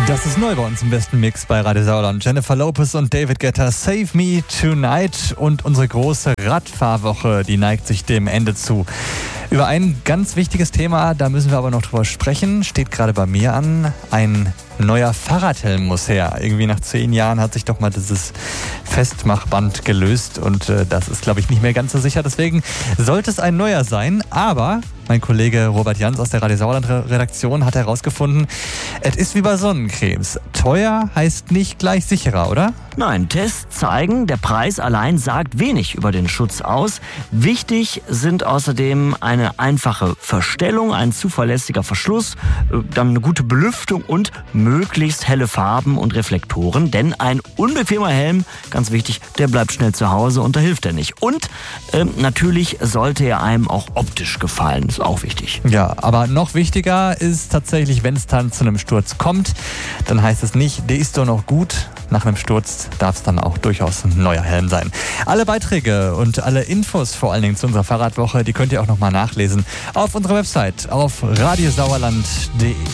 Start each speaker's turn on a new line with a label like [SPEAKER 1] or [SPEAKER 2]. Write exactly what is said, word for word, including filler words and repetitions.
[SPEAKER 1] Das ist neu bei uns im besten Mix bei Radio Sauerland. Jennifer Lopez und David Guetta, Save Me Tonight. Und unsere große Radfahrwoche, die neigt sich dem Ende zu. Über ein ganz wichtiges Thema, da müssen wir aber noch drüber sprechen, steht gerade bei mir an. Ein neuer Fahrradhelm muss her. Irgendwie nach zehn Jahren hat sich doch mal dieses Festmachband gelöst und äh, das ist, glaube ich, nicht mehr ganz so sicher. Deswegen sollte es ein neuer sein, aber mein Kollege Robert Jans aus der Radio Sauerland Redaktion hat herausgefunden, es ist wie bei Sonnencremes. Teuer heißt nicht gleich sicherer, oder?
[SPEAKER 2] Nein, Tests zeigen, der Preis allein sagt wenig über den Schutz aus. Wichtig sind außerdem eine einfache Verstellung, ein zuverlässiger Verschluss, dann eine gute Belüftung und möglichst helle Farben und Reflektoren. Denn ein unbequemer Helm, ganz wichtig, der bleibt schnell zu Hause und da hilft er nicht. Und äh, natürlich sollte er einem auch optisch gefallen, ist auch wichtig.
[SPEAKER 1] Ja, aber noch wichtiger ist tatsächlich, wenn es dann zu einem Sturz kommt, dann heißt es nicht, der ist doch noch gut. Nach einem Sturz darf es dann auch durchaus ein neuer Helm sein. Alle Beiträge und alle Infos vor allen Dingen zu unserer Fahrradwoche, die könnt ihr auch nochmal nachlesen auf unserer Website auf radiosauerland punkt de.